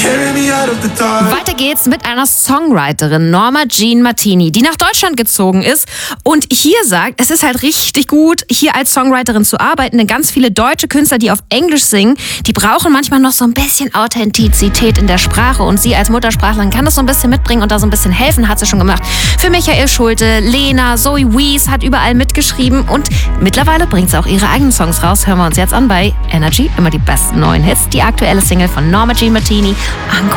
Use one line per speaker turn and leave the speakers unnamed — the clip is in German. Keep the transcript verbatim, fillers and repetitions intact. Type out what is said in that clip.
Weiter geht's mit einer Songwriterin, Norma Jean Martini, die nach Deutschland gezogen ist und hier sagt, es ist halt richtig gut, hier als Songwriterin zu arbeiten, denn ganz viele deutsche Künstler, die auf Englisch singen, die brauchen manchmal noch so ein bisschen Authentizität in der Sprache und sie als Muttersprachlerin kann das so ein bisschen mitbringen und da so ein bisschen helfen, hat sie schon gemacht. Für Michael Schulte, Lena, Zoe Wees hat überall mitgeschrieben und mittlerweile bringt sie auch ihre eigenen Songs raus. Hören wir uns jetzt an bei Energy, immer die besten neuen Hits, die aktuelle Single von Norma Jean Martini, Encore.